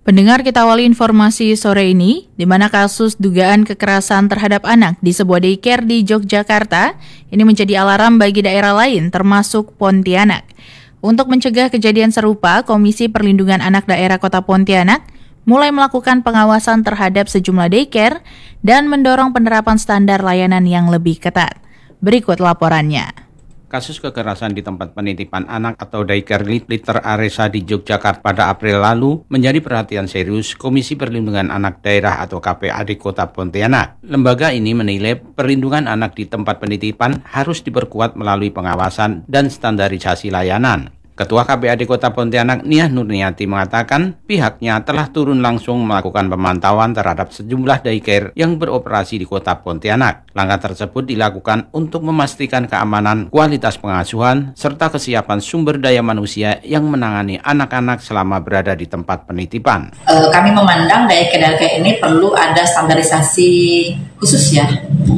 Pendengar, kita awali informasi sore ini, di mana kasus dugaan kekerasan terhadap anak di sebuah daycare di Yogyakarta ini menjadi alarm bagi daerah lain, termasuk Pontianak. Untuk mencegah kejadian serupa, Komisi Perlindungan Anak Daerah Kota Pontianak mulai melakukan pengawasan terhadap sejumlah daycare dan mendorong penerapan standar layanan yang lebih ketat. Berikut laporannya. Kasus kekerasan di tempat penitipan anak atau daycare Liter Aresa di Yogyakarta pada April lalu menjadi perhatian serius Komisi Perlindungan Anak Daerah atau KPAD Kota Pontianak. Lembaga ini menilai perlindungan anak di tempat penitipan harus diperkuat melalui pengawasan dan standarisasi layanan. Ketua KPAD Kota Pontianak, Niah Nurniati, mengatakan pihaknya telah turun langsung melakukan pemantauan terhadap sejumlah daycare yang beroperasi di Kota Pontianak. Langkah tersebut dilakukan untuk memastikan keamanan, kualitas pengasuhan, serta kesiapan sumber daya manusia yang menangani anak-anak selama berada di tempat penitipan. Kami memandang daycare ini perlu ada standarisasi khusus ya,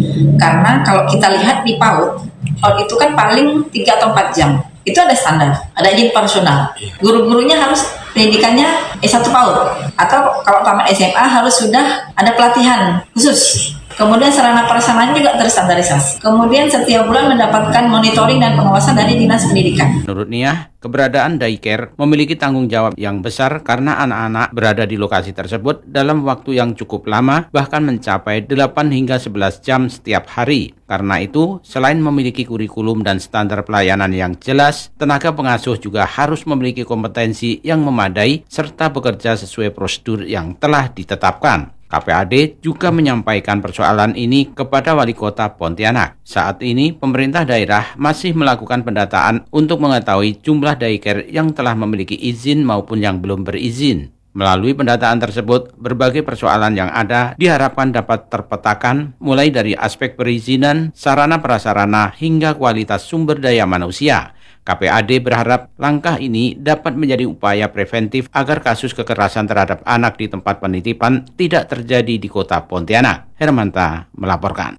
karena kalau kita lihat di PAUD itu kan paling 3 atau 4 jam. Itu ada standar, ada izin personal. Guru-gurunya harus pendidikannya S1 PAUD, atau kalau tamat SMA harus sudah ada pelatihan khusus. Kemudian sarana prasarana juga terstandarisasi. Kemudian setiap bulan mendapatkan monitoring dan pengawasan dari Dinas Pendidikan. Menurut Niah, keberadaan daycare memiliki tanggung jawab yang besar karena anak-anak berada di lokasi tersebut dalam waktu yang cukup lama, bahkan mencapai 8 hingga 11 jam setiap hari. Karena itu, selain memiliki kurikulum dan standar pelayanan yang jelas, tenaga pengasuh juga harus memiliki kompetensi yang memadai serta bekerja sesuai prosedur yang telah ditetapkan. KPAD juga menyampaikan persoalan ini kepada Wali Kota Pontianak. Saat ini, pemerintah daerah masih melakukan pendataan untuk mengetahui jumlah daycare yang telah memiliki izin maupun yang belum berizin. Melalui pendataan tersebut, berbagai persoalan yang ada diharapkan dapat terpetakan mulai dari aspek perizinan, sarana prasarana, hingga kualitas sumber daya manusia. KPAD berharap langkah ini dapat menjadi upaya preventif agar kasus kekerasan terhadap anak di tempat penitipan tidak terjadi di Kota Pontianak. Hermanta melaporkan.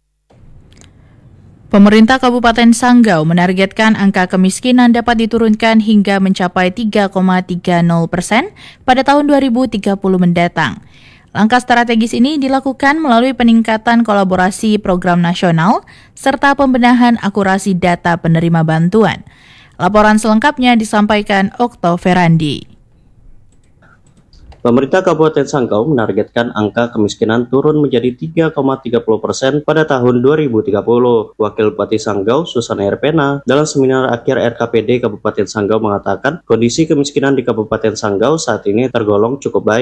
Pemerintah Kabupaten Sanggau menargetkan angka kemiskinan dapat diturunkan hingga mencapai 3,30% pada tahun 2030 mendatang. Langkah strategis ini dilakukan melalui peningkatan kolaborasi program nasional serta pembenahan akurasi data penerima bantuan. Laporan selengkapnya disampaikan Okto Ferandi. Pemerintah Kabupaten Sanggau menargetkan angka kemiskinan turun menjadi 3,30% pada tahun 2030. Wakil Bupati Sanggau, Susana Erpena, dalam seminar akhir RKPD Kabupaten Sanggau mengatakan kondisi kemiskinan di Kabupaten Sanggau saat ini tergolong cukup baik.